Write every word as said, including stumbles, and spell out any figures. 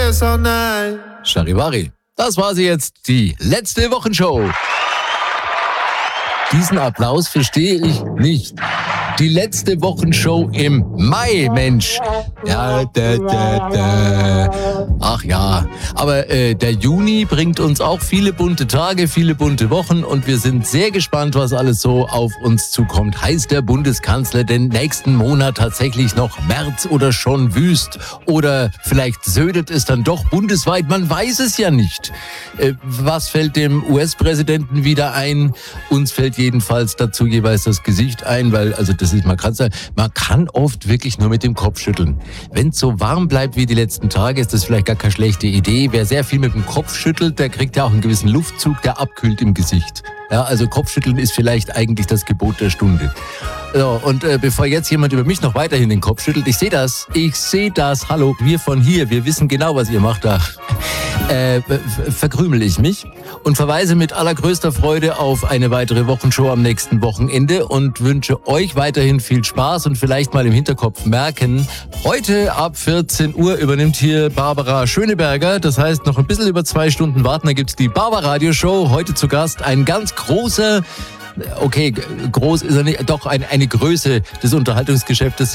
yes or nein. Charivari. Das war sie jetzt, die letzte Wochenshow. Diesen Applaus verstehe ich nicht. Die letzte Wochenshow im Mai, Mensch. Ja, da, da, da. Ach ja, aber äh, der Juni bringt uns auch viele bunte Tage, viele bunte Wochen und wir sind sehr gespannt, was alles so auf uns zukommt. Heißt der Bundeskanzler denn nächsten Monat tatsächlich noch März oder schon Wüst? Oder vielleicht södelt es dann doch bundesweit? Man weiß es ja nicht. Äh, was fällt dem U S-Präsidenten wieder ein? Uns fällt jedenfalls dazu jeweils das Gesicht ein, weil, also das ist mal krass, man kann oft wirklich nur mit dem Kopf schütteln. Wenn es so warm bleibt wie die letzten Tage, ist das vielleicht gar keine schlechte Idee. Wer sehr viel mit dem Kopf schüttelt, der kriegt ja auch einen gewissen Luftzug, der abkühlt im Gesicht. Ja, also Kopfschütteln ist vielleicht eigentlich das Gebot der Stunde. So, und äh, bevor jetzt jemand über mich noch weiterhin den Kopf schüttelt, ich sehe das, ich sehe das, hallo, wir von hier, wir wissen genau, was ihr macht da. Äh, verkrümel ich mich und verweise mit allergrößter Freude auf eine weitere Wochenshow am nächsten Wochenende und wünsche euch weiterhin viel Spaß und vielleicht mal im Hinterkopf merken, heute ab vierzehn Uhr übernimmt hier Barbara Schöneberger, das heißt noch ein bisschen über zwei Stunden warten, dann gibt's die Barbaradio-Show, heute zu Gast ein ganz großer, okay, groß ist er nicht, doch eine, eine Größe des Unterhaltungsgeschäftes,